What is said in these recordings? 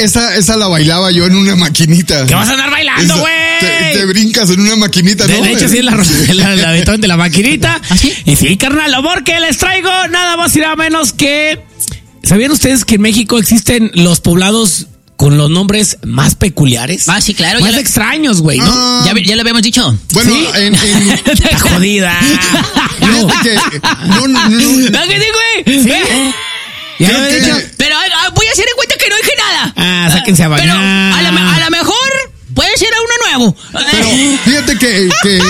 Esa la bailaba yo en una maquinita. ¿Qué vas a andar bailando, güey? Te brincas en una maquinita, ¿no? De hecho, sí, la de la maquinita. ¿Ah, sí? Y sí, carnal, amor, que les traigo nada más y nada menos que... ¿Sabían ustedes que en México existen los poblados con los nombres más peculiares? Ah, sí, claro. Más extraños, güey, ¿no? Ya lo habíamos dicho. Bueno, ¿sí? Está jodida. No. ¿Qué digo, güey? ¿Sí? Ya lo he dicho. Pero voy a hacer en cuenta que no dije nada. Sáquense a bañar. Pero a lo mejor puede ser a uno nuevo. Pero fíjate que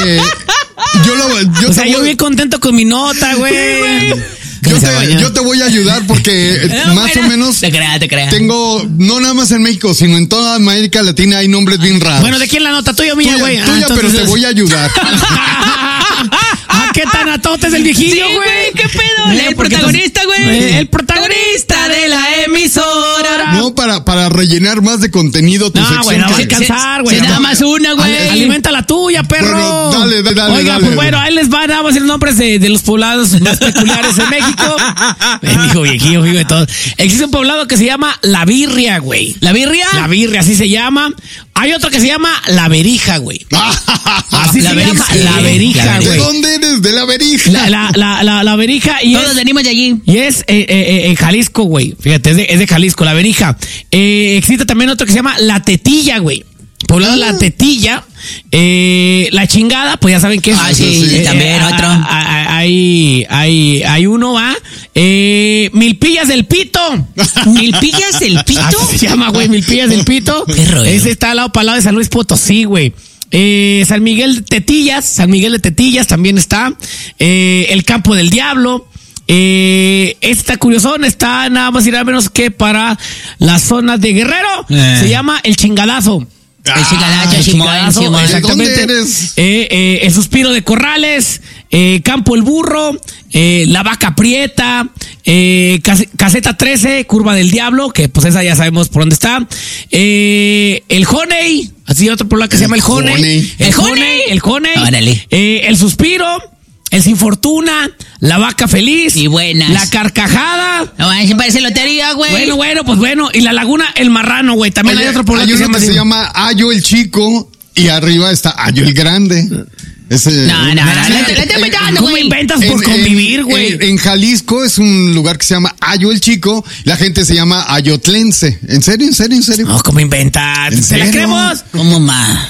yo bien contento con mi nota, güey. Yo te voy a ayudar porque más o menos te creas. Tengo, no nada más en México, sino en toda América Latina hay nombres bien raros. Bueno, ¿de quién la nota? ¿Tuya o mía, güey? Tuya, pero te voy a ayudar. ¿Qué tan atote es el viejillo, güey? Sí, ¿qué pedo? El protagonista, güey. El protagonista de la emisora. No, para rellenar más de contenido tu sección. Güey, no va a alcanzar, güey. Se da más una, güey. Alimenta la tuya, perro. Bueno, dale. Oiga, pues bueno, ahí les van a decir nombres de los poblados más peculiares de México. Dijo viejillo, de todo. Existe un poblado que se llama La Birria, güey. ¿La Birria? La Birria, así se llama. Hay otro que se llama La Berija, güey. Así se llama La Berija, güey. ¿De dónde eres? De La Berija. La Berija. Y todos venimos de allí. Y es en Jalisco, güey. Fíjate, es de Jalisco, La Berija. Existe también otro que se llama La Tetilla, güey. Poblado La Tetilla. La Chingada, pues ya saben que es. Sí, también otro. Hay uno, ¿va? Milpillas del Pito. ¿Milpillas del Pito? Así se llama, güey, Milpillas del Pito. Qué rollo. Ese está al lado, para el lado de San Luis Potosí, güey. San Miguel de Tetillas también está. El Campo del Diablo. Esta curiosón está nada más y nada menos que para las zonas de Guerrero. Se llama El Chingadazo. El chingadazo. Exactamente. ¿Dónde eres? El Suspiro de Corrales, Campo el Burro, La Vaca Prieta, Caseta 13, Curva del Diablo, que pues esa ya sabemos por dónde está. El Honey, así otro pueblo que se llama el Honey. El Honey. Órale. El Suspiro. El Sin Fortuna, La Vaca Feliz. Y buenas. La Carcajada. No, se parece lotería, güey. Bueno. Y La Laguna, El Marrano, güey. También hay otro pueblo que se llama Ayo el Chico y arriba está Ayo el Grande. ¿Cómo inventas por convivir, güey? En Jalisco es un lugar que se llama Ayo el Chico. La gente se llama ayotlense. ¿En serio? No, ¿cómo inventas? ¿Se la creemos? ¿Cómo más?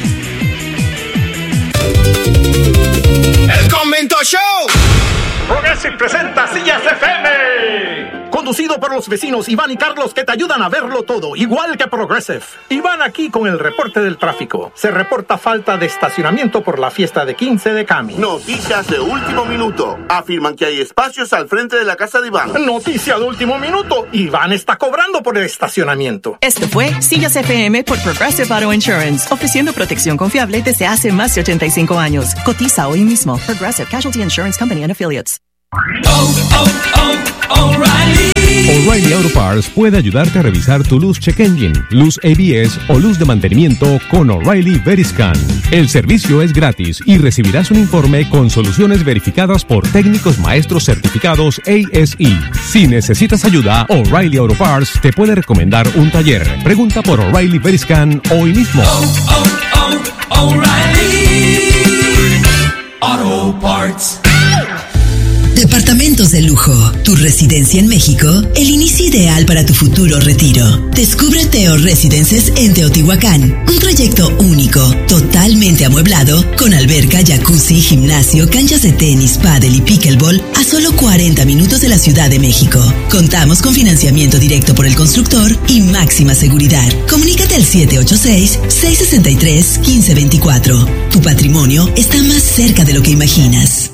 ¡El Convento Show! Progressive presenta Sillas FM. Conducido por los vecinos Iván y Carlos, que te ayudan a verlo todo, igual que Progressive. Iván aquí con el reporte del tráfico. Se reporta falta de estacionamiento por la fiesta de 15 de Cami. Noticias de último minuto. Afirman que hay espacios al frente de la casa de Iván. Noticia de último minuto. Iván está cobrando por el estacionamiento. Esto fue Sillas FM por Progressive Auto Insurance, ofreciendo protección confiable desde hace más de 85 años. Cotiza hoy mismo. Progressive Casualty Insurance Company and Affiliates. O'Reilly Auto Parts puede ayudarte a revisar tu luz check engine, luz ABS o luz de mantenimiento con O'Reilly Veriscan. El servicio es gratis y recibirás un informe con soluciones verificadas por técnicos maestros certificados ASE. Si necesitas ayuda, O'Reilly Auto Parts te puede recomendar un taller. Pregunta por O'Reilly Veriscan hoy mismo. O'Reilly Auto Parts. Departamentos de lujo, tu residencia en México, el inicio ideal para tu futuro retiro. Descubre Teo Residences en Teotihuacán, un trayecto único, totalmente amueblado, con alberca, jacuzzi, gimnasio, canchas de tenis, pádel y pickleball a solo 40 minutos de la Ciudad de México. Contamos con financiamiento directo por el constructor y máxima seguridad. Comunícate al 786-663-1524. Tu patrimonio está más cerca de lo que imaginas.